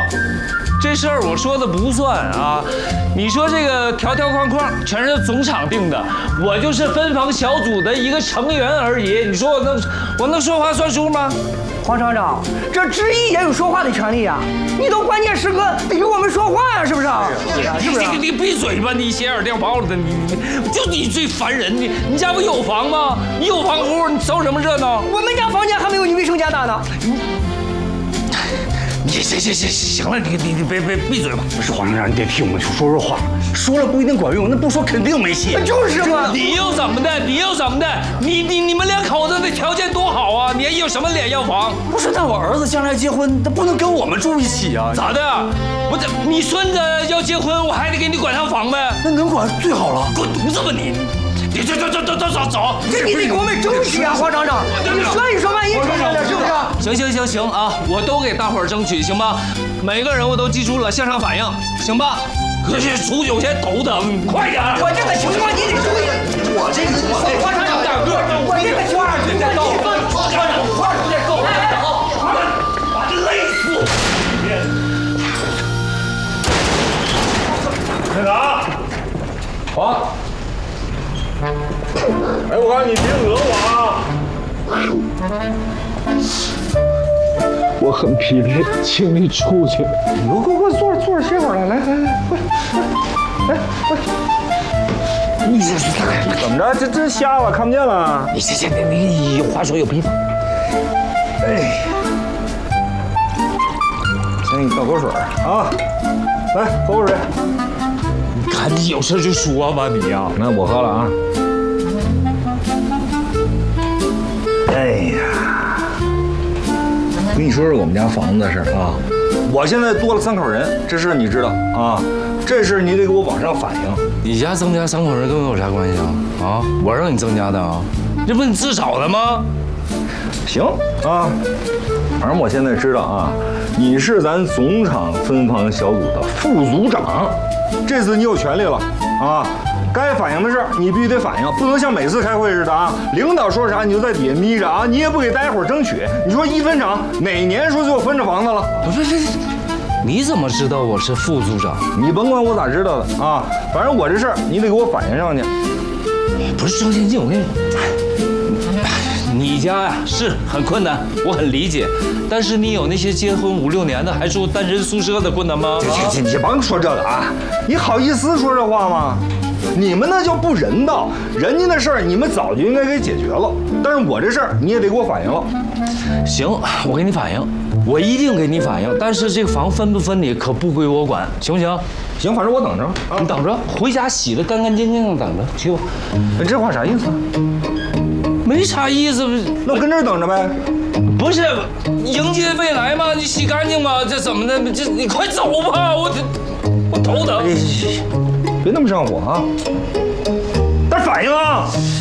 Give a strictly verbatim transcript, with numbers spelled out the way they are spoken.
这事儿我说的不算啊。你说这个条条框框全是总厂定的，我就是分房小组的一个成员而已。你说我能我能说话算数吗？ 黄厂长，这执意也有说话的权利呀！你都关键时刻得给我们说话呀，是不是？ 是啊，是不是？你你闭嘴吧，你斜耳掉包了的，你你就你最烦人。你你家不有房吗？你有房屋，你凑什么热闹？ 我们家房价还没有你卫生间大呢。 你行行行行了，你你你别别闭嘴吧！ 不是黄厂长，你得替我们说说话，说了不一定管用，那不说肯定没戏。 就是嘛， 你又怎么的？你又怎么的？你你你们两口子的条件多好啊！你还有什么脸要房？ 不是，但我儿子将来结婚，他不能跟我们住一起啊！ 咋的？不是你孙子要结婚，我还得给你管上房呗？ 那能管最好了。 滚犊子吧你！你走走走走走走走！ 这你得给我们争取啊，黄厂长！你说一说，万一成真了，是不是？ 行行行行啊，我都给大伙儿争取，行吧？每个人我都记住了，向上反映，行吧？可是数九千头疼，快点！ 我这个情况你得注意。 我这个黄厂长，大个，我这个情况你得够。 黄厂长，快点够！把这累死！ 队长，好。哎，我告诉你，别讹我啊！ 我很疲累，请你出去。 你快快快，坐着坐着，歇会儿来，来来来，快来，来，你说是大概怎么着？这这瞎了，看不见了？ 你这这你你有话说有屁话。哎， 先给你倒口水啊，来喝口水。 你看你有事就说吧，你呀。 那我喝了啊。 哎呀，跟你说说我们家房子的事啊。我现在多了三口人，这事你知道啊？这事你得给我往上反映。 你家增加三口人跟我有啥关系啊？啊，我让你增加的啊，这不你自找的吗？ 行啊，反正我现在知道啊，你是咱总厂分房小组的副组长，这次你有权利了啊。该反映的事你必须得反映，不能像每次开会似的啊！领导说啥你就在底下眯着啊，你也不给大家伙争取。你说一分厂哪年说就分着房子了？ 不是，你怎么知道我是副组长？ 你甭管我咋知道的啊，反正我这事儿你得给我反映上去。 不是张先进，我跟你说，你家呀是很困难，我很理解，但是你有那些结婚五六年的还住单人宿舍的困难吗？ 你你甭说这个啊，你好意思说这话吗？你们那叫不人道，人家的事儿你们早就应该给解决了，但是我这事儿你也得给我反映了。 行，我给你反映，我一定给你反映，但是这个房分不分你可不归我管，行不行？ 行，反正我等着。 啊、你等着，回家洗得干干净净的等着，去吧。 你这话啥意思？ 没啥意思， 那我跟这儿等着呗。 不是迎接未来吗？你洗干净吗？这怎么的？这你快走吧，我这我头疼。 别那么上火啊！但反应啊！